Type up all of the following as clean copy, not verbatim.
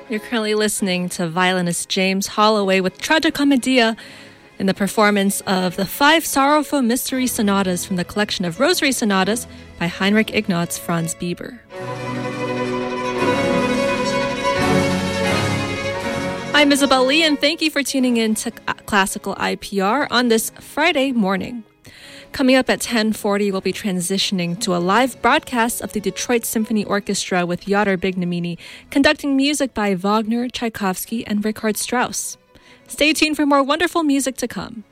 You're currently listening to violinist James Holloway with Tragicomedia in the performance of the 5 Sorrowful Mystery Sonatas from the collection of Rosary Sonatas by Heinrich Ignaz Franz Bieber. I'm Isabel Lee, and thank you for tuning in to Classical IPR on this Friday morning. Coming up at 10:40, we'll be transitioning to a live broadcast of the Detroit Symphony Orchestra with Yodar Bignamini, conducting music by Wagner, Tchaikovsky, and Richard Strauss. Stay tuned for more wonderful music to come.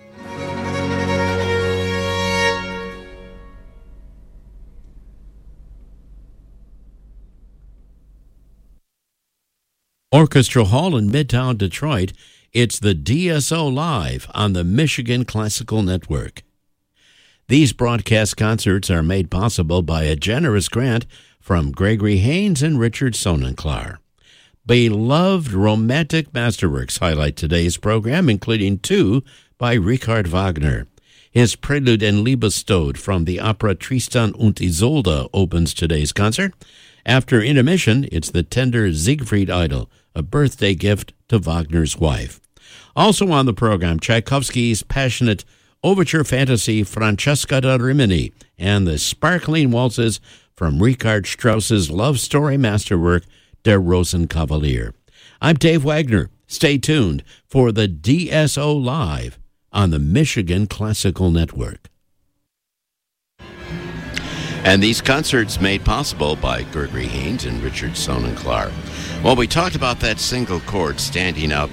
Orchestra Hall in Midtown Detroit, it's the DSO Live on the Michigan Classical Network. These broadcast concerts are made possible by a generous grant from Gregory Haynes and Richard Sonnenklar. Beloved romantic masterworks highlight today's program, including 2 by Richard Wagner. His Prelude and Liebestod from the opera Tristan und Isolde opens today's concert. After intermission, it's the tender Siegfried Idyll, a birthday gift to Wagner's wife. Also on the program, Tchaikovsky's passionate Overture Fantasy Francesca da Rimini and the sparkling waltzes from Richard Strauss's love story masterwork Der Rosenkavalier. I'm Dave Wagner. Stay tuned for the DSO Live on the Michigan Classical Network. And these concerts made possible by Gregory Haynes and Richard Sonnenklar. Well, we talked about that single chord standing out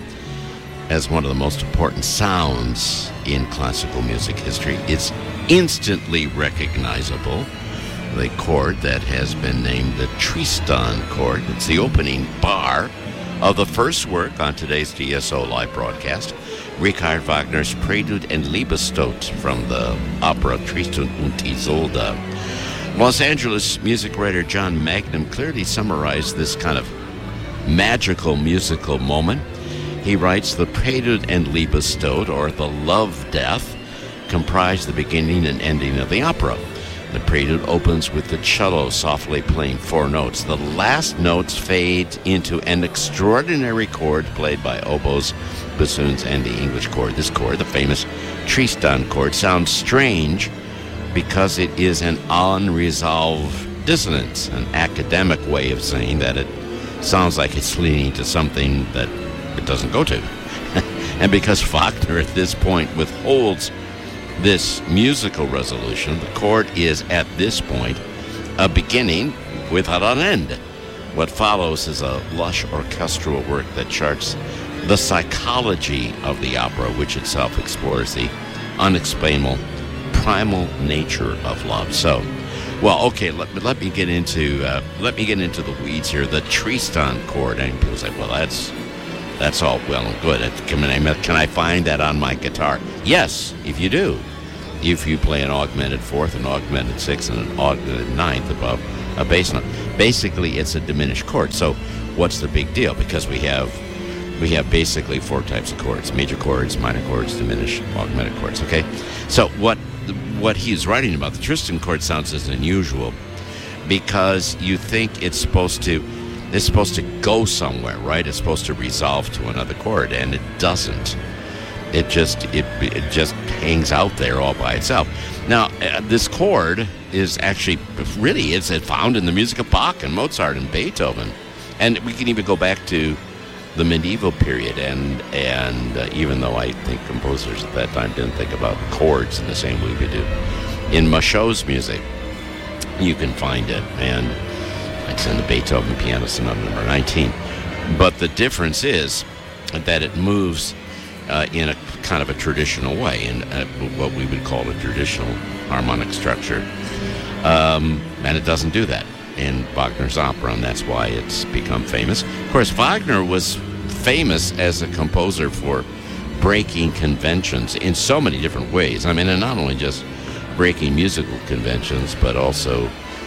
as one of the most important sounds in classical music history. It's instantly recognizable. The chord that has been named the Tristan chord. It's the opening bar of the first work on today's DSO Live broadcast, Richard Wagner's Prelude and Liebestod from the opera Tristan und Isolde. Los Angeles music writer John Magnum clearly summarized this kind of magical musical moment. He writes, the Prelude and Liebestod, or the Love Death, comprise the beginning and ending of the opera. The prelude opens with the cello softly playing 4 notes. The last notes fade into an extraordinary chord played by oboes, bassoons, and the English chord. This chord, the famous Tristan chord, sounds strange because it is an unresolved dissonance, an academic way of saying that it sounds like it's leading to something that it doesn't go to. And because Wagner at this point withholds this musical resolution, the chord is at this point a beginning without an end. What follows is a lush orchestral work that charts the psychology of the opera, which itself explores the unexplainable primal nature of love. So, well, okay, let me get into the weeds here. The Tristan chord, and people say, well, that's all well and good. Can I find that on my guitar? Yes, if you do. If you play an augmented 4th, an augmented 6th, and an augmented 9th above a bass note. Basically, it's a diminished chord. So what's the big deal? Because we have basically 4 types of chords: major chords, minor chords, diminished, augmented chords. Okay? So what he's writing about, the Tristan chord, sounds as unusual because you think it's supposed to go somewhere, right? It's supposed to resolve to another chord, and it doesn't. It just hangs out there all by itself. Now, this chord is actually it's found in the music of Bach and Mozart and Beethoven, and we can even go back to the medieval period. And even though I think composers at that time didn't think about chords in the same way we do, in Machaut's music, you can find it, and it's in the Beethoven Piano Sonata number 19. But the difference is that it moves in a kind of a traditional way, in what we would call a traditional harmonic structure. And it doesn't do that in Wagner's opera, and that's why it's become famous. Of course, Wagner was famous as a composer for breaking conventions in so many different ways. I mean, and not only just breaking musical conventions, but also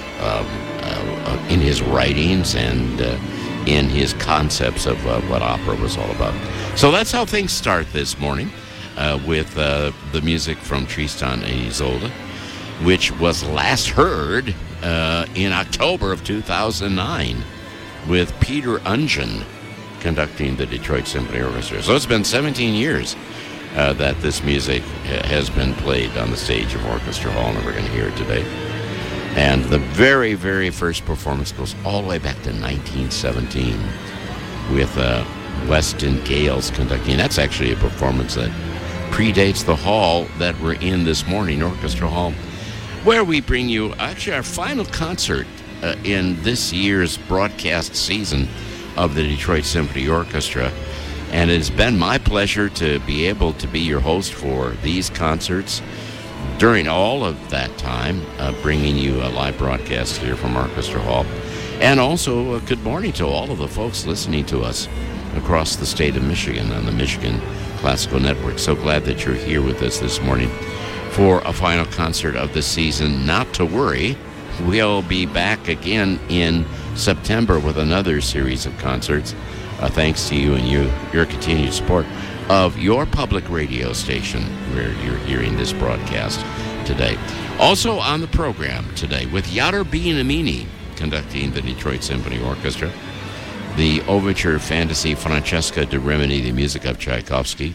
in his writings and in his concepts of what opera was all about. So that's how things start this morning with the music from Tristan and Isolde, which was last heard in October of 2009 with Peter Ungen conducting the Detroit Symphony Orchestra. So it's been 17 years that this music has been played on the stage of Orchestra Hall, and we're going to hear it today. And the very, very first performance goes all the way back to 1917 with Weston Gales conducting. That's actually a performance that predates the hall that we're in this morning, Orchestra Hall, where we bring you actually our final concert in this year's broadcast season of the Detroit Symphony Orchestra. And it's been my pleasure to be able to be your host for these concerts during all of that time, bringing you a live broadcast here from Orchestra Hall. And also, good morning to all of the folks listening to us across the state of Michigan on the Michigan Classical Network. So glad that you're here with us this morning for a final concert of the season. Not to worry, we'll be back again in September with another series of concerts, thanks to you and your continued support of your public radio station where you're hearing this broadcast today. Also on the program today, with Yadar Beniamini conducting the Detroit Symphony Orchestra, the Overture Fantasy Francesca de Rimini, the music of Tchaikovsky.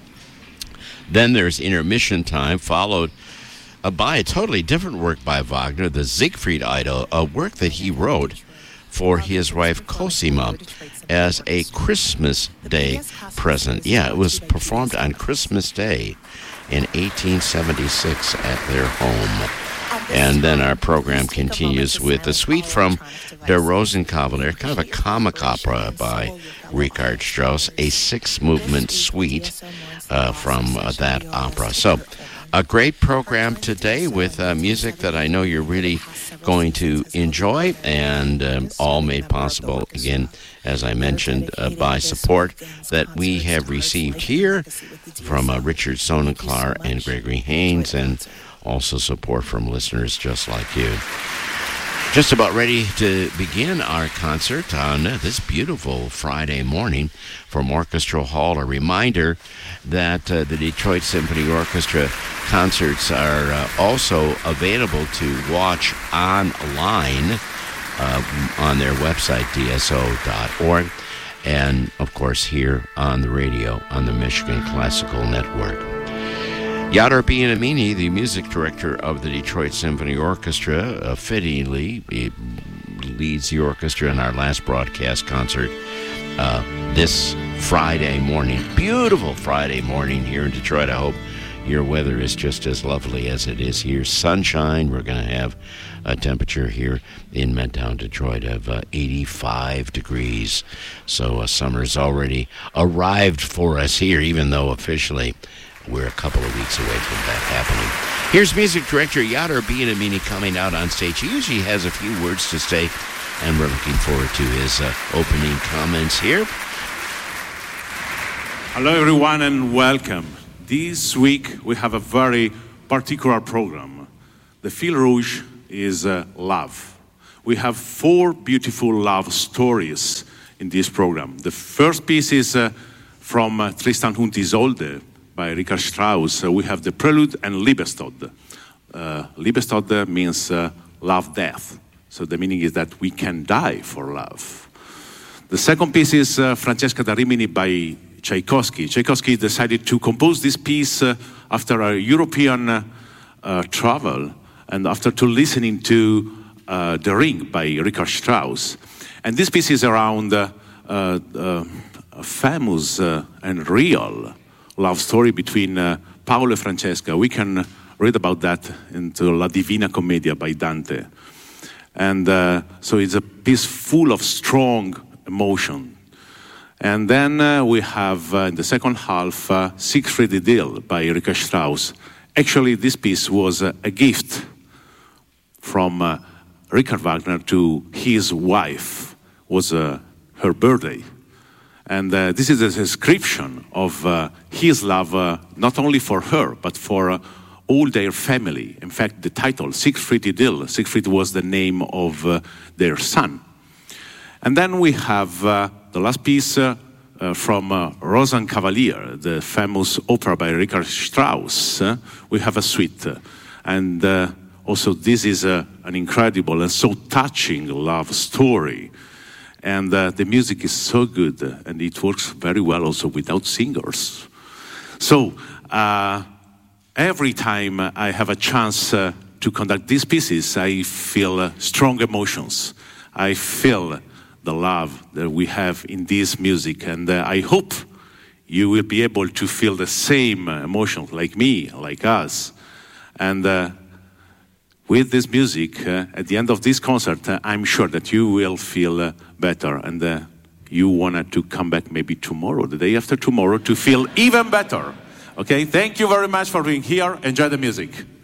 Then there's intermission time, followed by a totally different work by Wagner, the Siegfried Idyll, a work that he wrote for his wife Cosima as a Christmas Day present. Yeah, it was performed on Christmas Day in 1876 at their home. And then our program continues with a suite from Der Rosenkavalier, kind of a comic opera by Richard Strauss, a 6-movement suite from that opera. So, a great program today with music that I know you're really going to enjoy, and all made possible, again, as I mentioned, by support that we have received here from Richard Sonenklar and Gregory Haynes, and also support from listeners just like you. Just about ready to begin our concert on this beautiful Friday morning from Orchestra Hall. A reminder that the Detroit Symphony Orchestra concerts are also available to watch online on their website, dso.org, and, of course, here on the radio on the Michigan Classical Network. Yadar Beniamini, the music director of the Detroit Symphony Orchestra, fittingly leads the orchestra in our last broadcast concert this Friday morning. Beautiful Friday morning here in Detroit. I hope your weather is just as lovely as it is here. Sunshine. We're going to have a temperature here in Midtown Detroit of 85 degrees. So summer's already arrived for us here, even though officially we're a couple of weeks away from that happening. Here's music director Yadar Beniamini coming out on stage. He usually has a few words to say, and we're looking forward to his opening comments here. Hello, everyone, and welcome. This week we have a very particular program. The fil rouge is love. We have 4 beautiful love stories in this program. The first piece is from Tristan und Isolde by Richard Strauss. We have the Prelude and Liebestod. Liebestod means love, death. So the meaning is that we can die for love. The second piece is Francesca da Rimini by Tchaikovsky. Tchaikovsky decided to compose this piece after a European travel and after listening to The Ring by Richard Strauss. And this piece is around a famous and real love story between Paolo and Francesca. We can read about that in La Divina Commedia by Dante. And so it's a piece full of strong emotion. And then we have, in the second half, Siegfried Idyll by Richard Strauss. Actually, this piece was a gift from Richard Wagner to his wife. It was her birthday. And this is a description of his love, not only for her, but for all their family. In fact, the title, Siegfried Idyll, Siegfried was the name of their son. And then we have the last piece from Rosenkavalier, the famous opera by Richard Strauss. We have a suite. And also this is an incredible and so touching love story. And the music is so good, and it works very well also without singers. So every time I have a chance to conduct these pieces, I feel strong emotions. I feel the love that we have in this music, and I hope you will be able to feel the same emotions like me, like us. And with this music, at the end of this concert, I'm sure that you will feel better, and you wanted to come back maybe tomorrow, the day after tomorrow, to feel even better. Okay, thank you very much for being here. Enjoy the music.